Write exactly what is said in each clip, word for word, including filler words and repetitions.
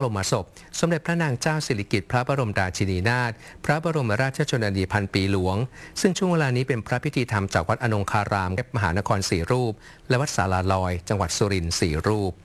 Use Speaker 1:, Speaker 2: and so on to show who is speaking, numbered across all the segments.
Speaker 1: บรมศพสมเด็จพระนางเจ้าสิริกิติ์พระบรมราชินีนาถพระบรมราชชนนีพันปีหลวงซึ่งช่วงเวลานี้เป็นพระพิธีธรรมจากวัดอนงคารามมหานครสี่รูปและวัดศาลาลอยจังหวัดสุรินทร์สี่รูป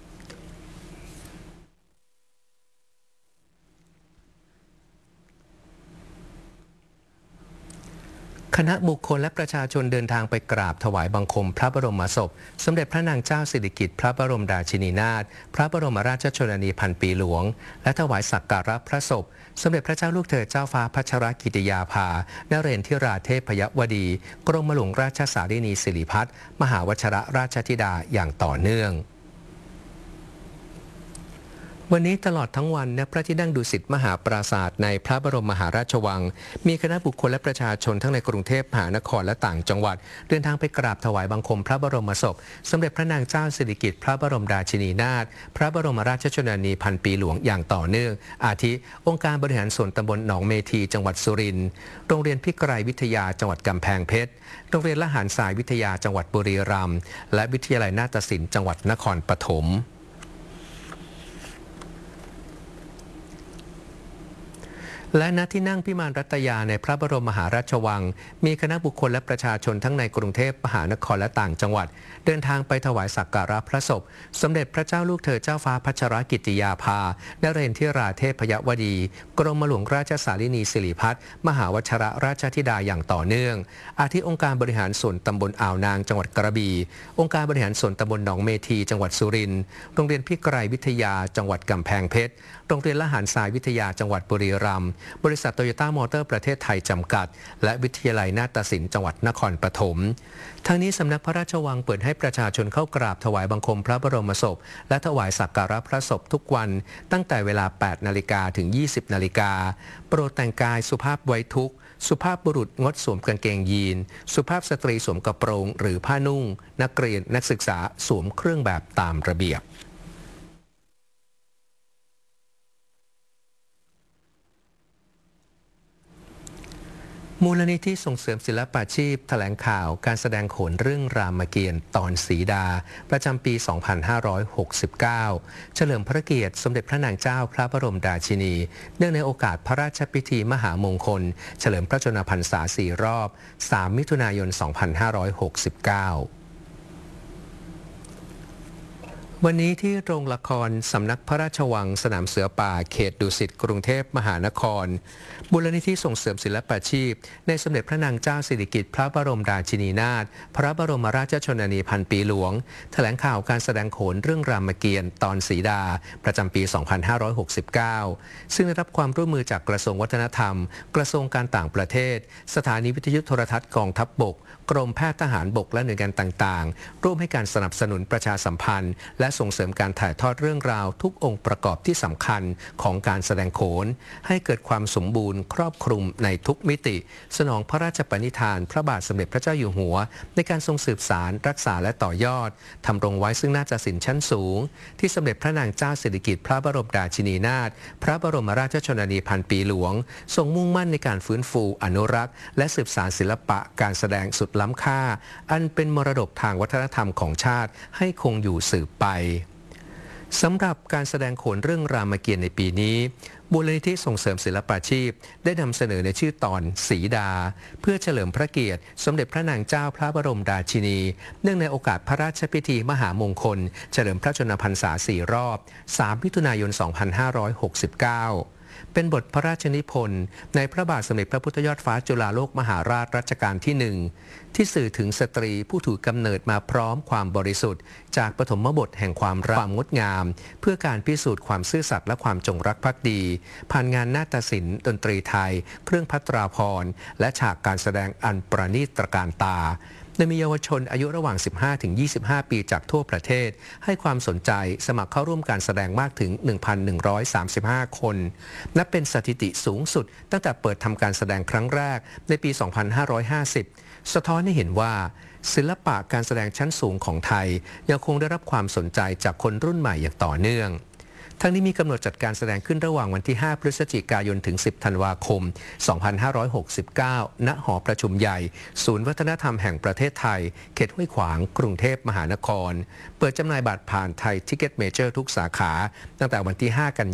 Speaker 1: คณะบุคคลและประชาชนเดินทางไปกราบถวายบังคมพระบรมศพสมเด็จพระนางเจ้าสิริกิติ์พระบรมราชินีนาถพระบรมราชชนนีพันปีหลวงและถวายสักการะพระศพสมเด็จพระเจ้าลูกเธอเจ้าฟ้าพัชรกิติยาภานเรนทิราเทพยวดีกรมหลวงราชสารินีสิริพัฒน์มหาวชิรราชธิดาอย่างต่อเนื่องวันนี้ตลอดทั้งวันณพระที่นั่งดุสิตมหาปราสาทในพระบรมมหาราชวังมีคณะบุคคลและประชาชนทั้งในกรุงเทพมหานครและต่างจังหวัดเดินทางไปกราบถวายบังคมพระบรมศพสมเด็จพระนางเจ้าสิริกิติ์พระบรมราชินีนาถพระบรมราชชนนีพันปีหลวงอย่างต่อเนื่องอาทิองค์การบริหารส่วนตำบลหนองเมธีจังหวัดสุรินทร์โรงเรียนพิกรายวิทยาจังหวัดกำแพงเพชรโรงเรียนละหารทรายวิทยาจังหวัดบุรีรัมย์และวิทยาลัยนาฏศิลป์จังหวัดนครปฐมและณที่นั่งพิมานรัตยาในพระบรมมหาราชวังมีคณะบุคคลและประชาชนทั้งในกรุงเทพมหานครและต่างจังหวัดเดินทางไปถวายสักการะพระศพสมเด็จพระเจ้าลูกเธอเจ้าฟ้าพัชรกิติยาภานเรนทิราเทพยวดีกรมหลวงราชสารินีสิริพัฒน์มหาวชิรราชธิดาอย่างต่อเนื่องอาทิองค์การบริหารส่วนตำบลอ่าวนางจังหวัดกระบี่องค์การบริหารส่วนตำบลหนองเมธีจังหวัดสุรินทร์โรงเรียนพิกรายวิทยาจังหวัดกำแพงเพชรโรงเรียนละหารทรายวิทยาจังหวัดบุรีรัมย์บริษัทโตโยต้ามอเตอร์ประเทศไทยจำกัดและวิทยาลัยนาฏศิลป์จังหวัดนครปฐมทั้งนี้สำนักพระราชวังเปิดให้ประชาชนเข้ากราบถวายบังคมพระบรมศพและถวายสักการะพระศพทุกวันตั้งแต่เวลา แปดนาฬิกา ถึง ยี่สิบนาฬิกาโปรดแต่งกายสุภาพไว้ทุกข์สุภาพบุรุษงดสวมกางเกงยีนสุภาพสตรีสวมกระโปรงหรือผ้านุ่งนักเรียนนักศึกษาสวมเครื่องแบบตามระเบียบมูลนิธิส่งเสริมศิลปาชีพแถลงข่าวการแสดงโขนเรื่องรามเกียรติ์ตอนสีดาประจำปี สองพันห้าร้อยหกสิบเก้า เฉลิมพระเกียรติสมเด็จพระนางเจ้าพระบรมราชินีเนื่องในโอกาสพระราชพิธีมหามงคลเฉลิมพระชนมพรรษาสี่รอบ สามมิถุนายน สองพันห้าร้อยหกสิบเก้าวันนี้ที่โรงละครสำนักพระราชวังสนามเสือป่าเขตดุสิตกรุงเทพมหานครมูลนิธิส่งเสริมศิลปาชีพในสมเด็จพระนางเจ้าสิริกิติ์พระบรมราชินีนาถพระบรมราชชนนีพันปีหลวงแถลงข่าวการแสดงโขนเรื่องรามเกียรติ์ตอนสีดาประจำปี สองพันห้าร้อยหกสิบเก้า ซึ่งได้รับความร่วมมือจากกระทรวงวัฒนธรรมกระทรวงการต่างประเทศสถานีวิทยุโทรทัศน์กองทัพบกกรมแพทย์ทหารบกและหน่วยงานต่างๆร่วมให้การสนับสนุนประชาสัมพันธ์และส่งเสริมการถ่ายทอดเรื่องราวทุกองค์ประกอบที่สำคัญของการแสดงโขนให้เกิดความสมบูรณ์ครอบคลุมในทุกมิติสนองพระราชปณิธานพระบาทสมเด็จพระเจ้าอยู่หัวในการทรงสืบสานรักษาและต่อยอดทำรงไว้ซึ่งนาฏศิลป์ชั้นสูงที่สมเด็จพระนางเจ้าสิริกิติ์พระบรมราชินีนาถพระบรมราชชนนีพันปีหลวงทรงมุ่งมั่นในการฟื้นฟูอนุรักษ์และสืบสานศิลปะการแสดงสุดล้ำค่าอันเป็นมรดกทางวัฒนธรรมของชาติให้คงอยู่สืบไปสำหรับการแสดงโขนเรื่องรามเกียรติ์ในปีนี้มูลนิธิส่งเสริมศิลปาชีพได้นำเสนอในชื่อตอนสีดาเพื่อเฉลิมพระเกียรติสมเด็จพระนางเจ้าพระบรมราชินีเนื่องในโอกาสพระราชพิธีมหามงคลเฉลิมพระชนมพรรษาสี่รอบ สามมิถุนายน สองพันห้าร้อยหกสิบเก้าเป็นบทพระราชนิพนธ์ในพระบาทสมเด็จพระพุทธยอดฟ้าจุฬาโลกมหาราชรัชกาลที่หนึ่งที่สื่อถึงสตรีผู้ถูกกำเนิดมาพร้อมความบริสุทธิ์จากปฐมบทแห่งความรักความงดงามเพื่อการพิสูจน์ความซื่อสัตย์และความจงรักภักดีผ่านงานนาฏศิลป์ดนตรีไทยเครื่องภัตราภรณ์และฉากการแสดงอันประณีตตระการตาโดยมีเยาวชนอายุระหว่าง สิบห้าถึงยี่สิบห้า ปีจากทั่วประเทศให้ความสนใจสมัครเข้าร่วมการแสดงมากถึง หนึ่งพันหนึ่งร้อยสามสิบห้า คนนับเป็นสถิติสูงสุดตั้งแต่เปิดทำการแสดงครั้งแรกในปี สองพันห้าร้อยห้าสิบ สะท้อนให้เห็นว่าศิลปะการแสดงชั้นสูงของไทยยังคงได้รับความสนใจจากคนรุ่นใหม่อย่างต่อเนื่อง ทั้งนี้มีกำหนดจัดการแสดงขึ้นระหว่างวันที่ห้าพฤศจิกายนถึงสิบธันวาคมสองพันห้าร้อยหกสิบเก้าณหอประชุมใหญ่ศูนย์วัฒนธรรมแห่งประเทศไทยเขตห้วยขวางกรุงเทพมหานครเปิดจำหน่ายบัตรผ่านไทยทิกเก็ตเมเจอร์ทุกสาขาตั้งแต่วันที่ห้ากัน